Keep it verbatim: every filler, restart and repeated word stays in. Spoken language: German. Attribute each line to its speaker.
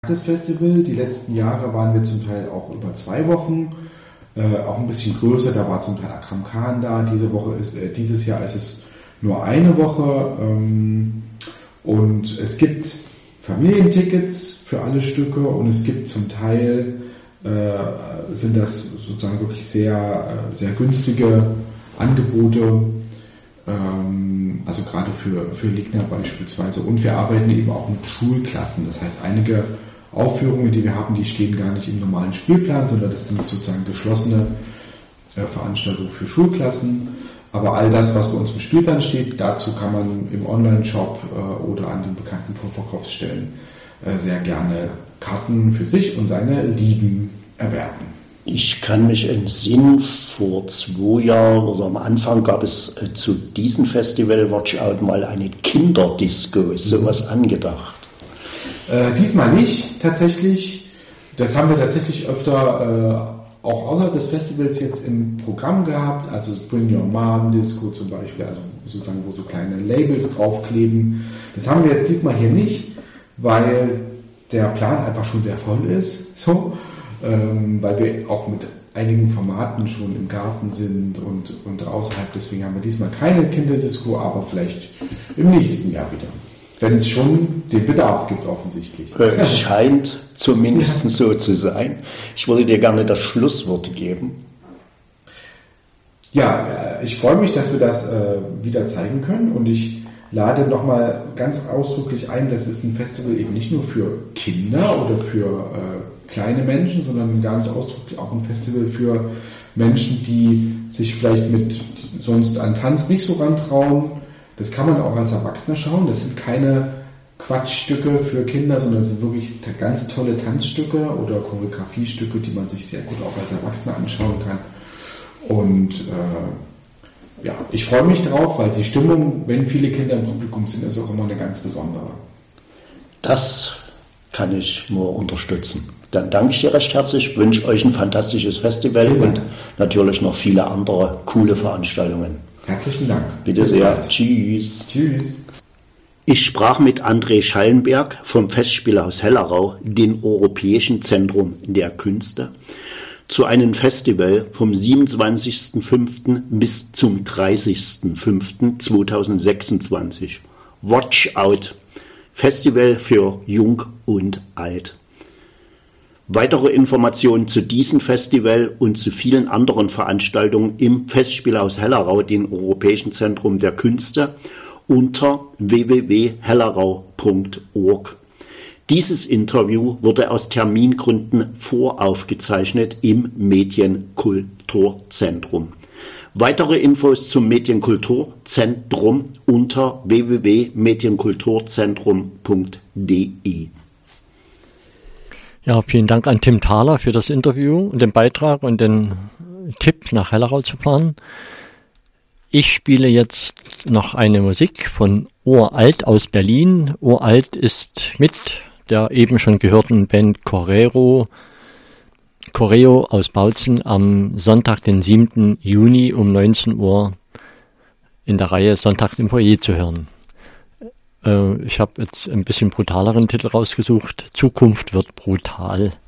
Speaker 1: Das Festival. Die letzten Jahre waren wir zum Teil auch über zwei Wochen, äh, auch ein bisschen größer. Da war zum Teil Akram Khan da. Diese Woche ist, äh, dieses Jahr ist es nur eine Woche. Ähm, und es gibt Familientickets für alle Stücke und es gibt zum Teil äh, sind das sozusagen wirklich sehr, sehr günstige Angebote. Ähm, also gerade für, für Ligner beispielsweise. Und wir arbeiten eben auch mit Schulklassen. Das heißt, einige Aufführungen, die wir haben, die stehen gar nicht im normalen Spielplan, sondern das sind sozusagen geschlossene äh, Veranstaltungen für Schulklassen. Aber all das, was bei uns im Spielplan steht, dazu kann man im Online-Shop äh, oder an den bekannten Vorverkaufsstellen äh, sehr gerne Karten für sich und seine Lieben erwerben.
Speaker 2: Ich kann mich entsinnen, vor zwei Jahren oder am Anfang gab es äh, zu diesem Festival Watch Out mal eine Kinderdisco. Ist sowas angedacht?
Speaker 1: Äh, diesmal nicht, tatsächlich. Das haben wir tatsächlich öfter äh, auch außerhalb des Festivals jetzt im Programm gehabt. Also Bring Your Mom Disco zum Beispiel, also sozusagen, wo so kleine Labels draufkleben. Das haben wir jetzt diesmal hier nicht, weil der Plan einfach schon sehr voll ist. So. Ähm, weil wir auch mit einigen Formaten schon im Garten sind und, und außerhalb. Deswegen haben wir diesmal keine Kinderdisco, aber vielleicht im nächsten Jahr wieder. Wenn es schon den Bedarf gibt, offensichtlich.
Speaker 2: Äh, scheint zumindest so zu sein. Ich würde dir gerne das Schlusswort geben.
Speaker 1: Ja, ich freue mich, dass wir das äh, wieder zeigen können und ich lade nochmal ganz ausdrücklich ein, das ist ein Festival eben nicht nur für Kinder oder für äh, kleine Menschen, sondern ganz ausdrücklich auch ein Festival für Menschen, die sich vielleicht mit sonst an Tanz nicht so rantrauen. Das kann man auch als Erwachsener schauen. Das sind keine Quatschstücke für Kinder, sondern das sind wirklich ganz tolle Tanzstücke oder Choreografiestücke, die man sich sehr gut auch als Erwachsener anschauen kann. Und äh, ja, ich freue mich drauf, weil die Stimmung, wenn viele Kinder im Publikum sind, ist auch immer eine ganz besondere.
Speaker 2: Das kann ich nur unterstützen. Dann danke ich dir recht herzlich, wünsche euch ein fantastisches Festival und natürlich noch viele andere coole Veranstaltungen.
Speaker 1: Herzlichen Dank.
Speaker 2: Bitte sehr. Tschüss.
Speaker 1: Tschüss.
Speaker 2: Ich sprach mit André Schallenberg vom Festspielhaus Hellerau, dem Europäischen Zentrum der Künste, zu einem Festival vom siebenundzwanzigsten fünften bis zum dreißigsten fünften zweitausendsechsundzwanzig. Watch Out. Festival für Jung und Alt. Weitere Informationen zu diesem Festival und zu vielen anderen Veranstaltungen im Festspielhaus Hellerau, dem Europäischen Zentrum der Künste, unter w w w punkt hellerau punkt org. Dieses Interview wurde aus Termingründen voraufgezeichnet im Medienkulturzentrum. Weitere Infos zum Medienkulturzentrum unter w w w punkt medienkulturzentrum punkt d e.
Speaker 3: Ja, vielen Dank an Tim Thaler für das Interview und den Beitrag und den Tipp, nach Hellerau zu fahren. Ich spiele jetzt noch eine Musik von Uralt aus Berlin. Uralt ist mit der eben schon gehörten Band Choreo, Choreo aus Bautzen am Sonntag, den siebten Juni um neunzehn Uhr in der Reihe Sonntags im Foyer zu hören. Äh, ich habe jetzt ein bisschen brutaleren Titel rausgesucht. Zukunft wird brutal.